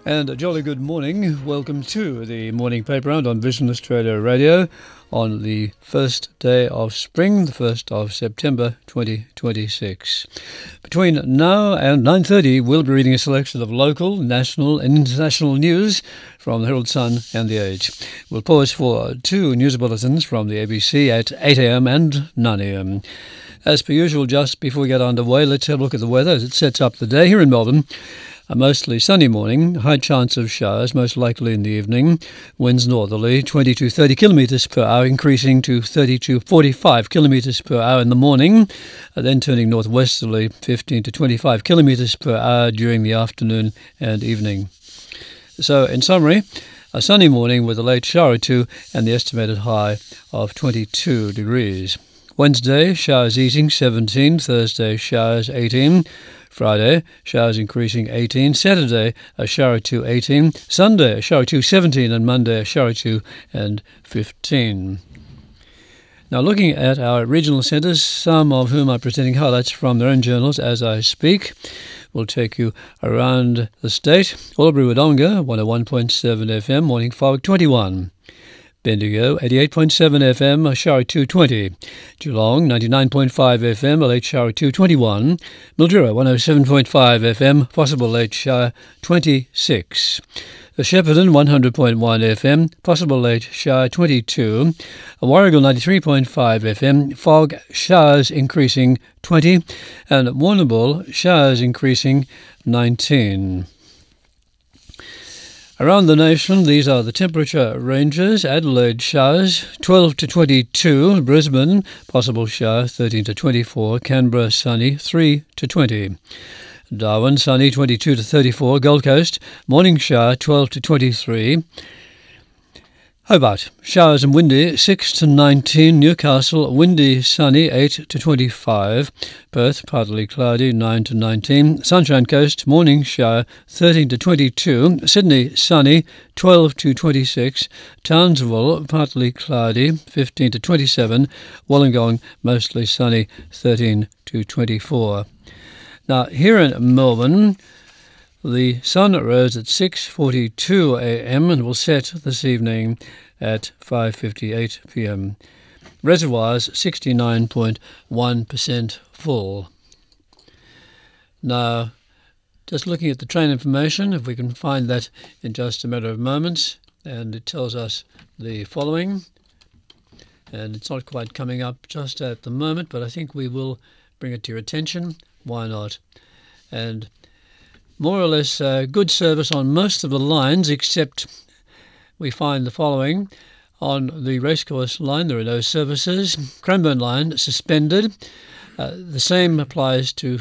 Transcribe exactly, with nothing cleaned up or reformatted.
And a jolly good morning. Welcome to the morning paper round on Vision Australia Radio on the first day of spring, the first of September twenty twenty-six. Between now and nine thirty, we'll be reading a selection of local, national and international news from the Herald Sun and The Age. We'll pause for two news bulletins from the A B C at eight a.m. and nine a.m. As per usual, just before we get underway, let's have a look at the weather as it sets up the day here in Melbourne. A mostly sunny morning, high chance of showers, most likely in the evening. Winds northerly, twenty to thirty kilometres per hour, increasing to thirty to forty-five kilometres per hour in the morning, then turning northwesterly, fifteen to twenty-five kilometres per hour during the afternoon and evening. So, in summary, a sunny morning with a late shower or two and the estimated high of twenty-two degrees. Wednesday, showers easing, seventeen. Thursday, showers, eighteen. Friday, showers increasing, eighteen. Saturday, a shower or two, eighteen. Sunday, a shower or two, seventeen. And Monday, a shower or two and fifteen. Now, looking at our regional centres, some of whom are presenting highlights from their own journals as I speak, we'll take you around the state. Albury-Wodonga, one oh one point seven F M, morning fog, twenty-one. Bendigo, eighty-eight point seven F M, a shower two twenty. Geelong, ninety-nine point five F M, a late shower two twenty-one. Mildura, one oh seven point five F M, possible late shower twenty-six. Shepparton, one hundred point one F M, possible late shower twenty-two. Warragul, ninety-three point five F M, fog, showers increasing twenty. And Warrnambool, showers increasing nineteen. Around the nation, these are the temperature ranges. Adelaide, showers, twelve to twenty-two. Brisbane, possible shower, thirteen to twenty-four. Canberra, sunny, three to twenty. Darwin, sunny, twenty-two to thirty-four. Gold Coast, morning shower, twelve to twenty-three. Hobart, showers and windy, six to nineteen. Newcastle, windy, sunny, eight to twenty-five. Perth, partly cloudy, nine to nineteen. Sunshine Coast, morning shower, thirteen to twenty-two. Sydney, sunny, twelve to twenty-six. Townsville, partly cloudy, fifteen to twenty-seven. Wollongong, mostly sunny, thirteen to twenty-four. Now, here in Melbourne, the sun rose at six forty-two a m and will set this evening at five fifty-eight p m. Reservoirs sixty-nine point one percent full. Now, just looking at the train information, if we can find that in just a matter of moments, and it tells us the following. And it's not quite coming up just at the moment, but I think we will bring it to your attention. Why not? And more or less uh, good service on most of the lines, except we find the following. On the Racecourse line, there are no services. Cranbourne line, suspended. Uh, the same applies to